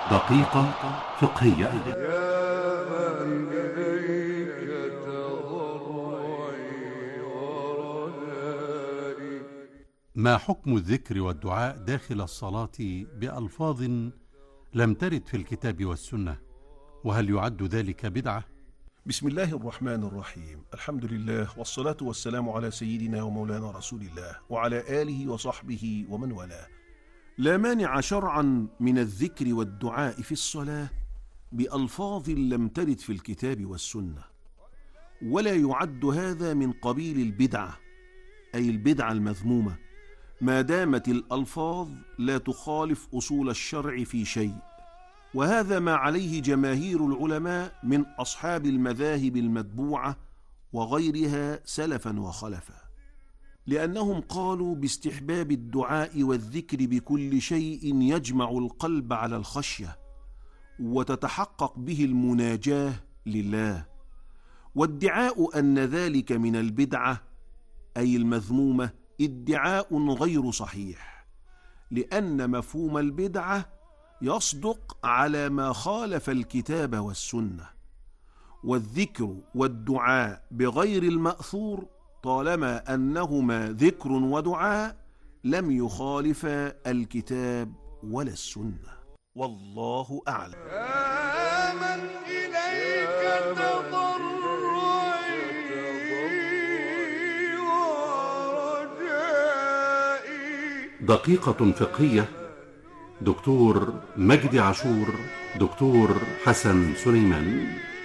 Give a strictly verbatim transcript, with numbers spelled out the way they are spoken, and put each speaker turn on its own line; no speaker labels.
دقيقة فقهية.
يا من إليك تضرعي ورجائي.
ما حكم الذكر والدعاء داخل الصلاة بألفاظ لم ترد في الكتاب والسنة، وهل يعد ذلك بدعة؟
بسم الله الرحمن الرحيم. الحمد لله والصلاة والسلام على سيدنا ومولانا رسول الله وعلى آله وصحبه ومن والاه. لا مانع شرعا من الذكر والدعاء في الصلاة بألفاظ لم ترد في الكتاب والسنة، ولا يعد هذا من قبيل البدعة، أي البدعة المذمومة، ما دامت الألفاظ لا تخالف أصول الشرع في شيء. وهذا ما عليه جماهير العلماء من أصحاب المذاهب المتبوعة وغيرها سلفا وخلفا، لأنهم قالوا باستحباب الدعاء والذكر بكل شيء يجمع القلب على الخشية وتتحقق به المناجاة لله. وادعاء أن ذلك من البدعة أي المذمومة ادعاء غير صحيح، لأن مفهوم البدعة يصدق على ما خالف الكتاب والسنة. والذكر والدعاء بغير المأثور طالما أنهما ذكر ودعاء لم يخالفا الكتاب ولا السنة، والله أعلم.
يا من إليك تضرعي ورجائي.
دقيقة فقهية. دكتور مجدي عاشور، دكتور حسن سليمان.